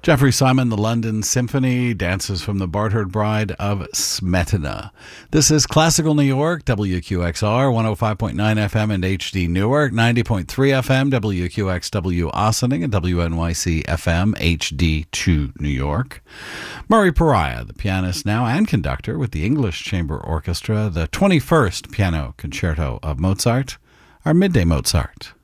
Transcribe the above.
Jeffrey Simon, the London Symphony, Dances from the Bartered Bride of Smetana. This is Classical New York, WQXR, 105.9 FM and HD Newark, 90.3 FM, WQXW Ossining, and WNYC FM, HD2 New York. Murray Pariah, the pianist now and conductor with the English Chamber Orchestra, the 21st Piano Concerto of Mozart, our Midday Mozart.